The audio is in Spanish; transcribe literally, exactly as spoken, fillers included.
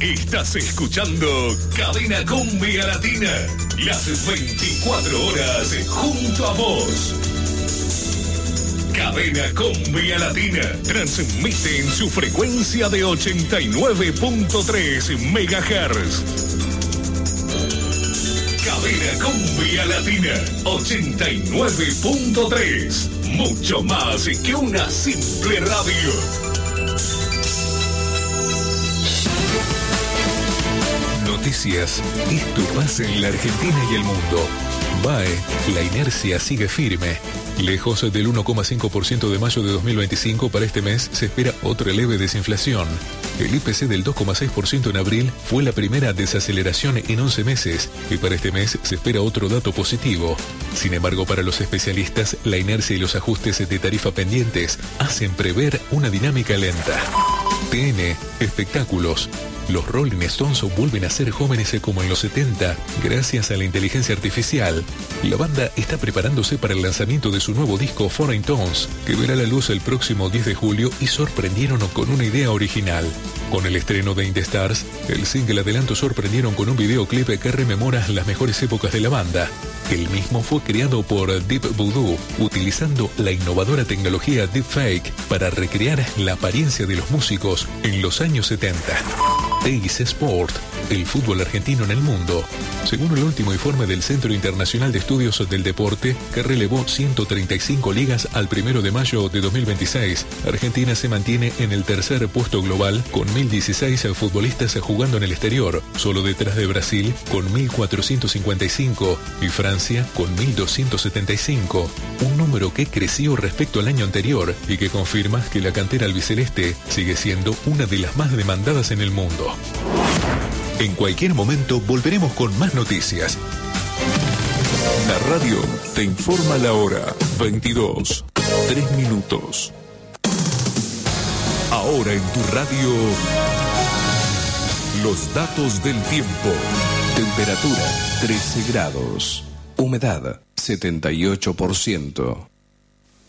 Estás escuchando Cadena Cumbia Latina. Las veinticuatro horas junto a vos. Cadena Cumbia Latina transmite en su frecuencia de ochenta y nueve punto tres megahertz. Cadena Cumbia Latina ochenta y nueve punto tres. Mucho más que una simple radio. Noticias. Esto pasa en la Argentina y el mundo. B A E, la inercia sigue firme. Lejos del uno coma cinco por ciento de mayo de dos mil veinticinco, para este mes se espera otra leve desinflación. El I P C del dos coma seis por ciento en abril fue la primera desaceleración en once meses, y para este mes se espera otro dato positivo. Sin embargo, para los especialistas, la inercia y los ajustes de tarifa pendientes hacen prever una dinámica lenta. T N, espectáculos. Los Rolling Stones vuelven a ser jóvenes como en los setenta, gracias a la inteligencia artificial. La banda está preparándose para el lanzamiento de su nuevo disco Foreign Tones, que verá la luz el próximo diez de julio, y sorprendieron con una idea original. Con el estreno de In the Stars, el single adelanto sorprendieron con un videoclip que rememora las mejores épocas de la banda. El mismo fue creado por Deep Voodoo, utilizando la innovadora tecnología Deepfake para recrear la apariencia de los músicos en los años setenta. Teis Sport, el fútbol argentino en el mundo. Según el último informe del Centro Internacional de Estudios del Deporte, que relevó ciento treinta y cinco ligas al primero de mayo de dos mil veintiséis, Argentina se mantiene en el tercer puesto global con mil dieciséis futbolistas jugando en el exterior, solo detrás de Brasil con mil cuatrocientos cincuenta y cinco y Francia con mil doscientos setenta y cinco, un número que creció respecto al año anterior y que confirma que la cantera albiceleste sigue siendo una de las más demandadas en el mundo. En cualquier momento volveremos con más noticias. La radio te informa la hora. veintidós, tres minutos. Ahora en tu radio, los datos del tiempo. Temperatura trece grados. Humedad setenta y ocho por ciento.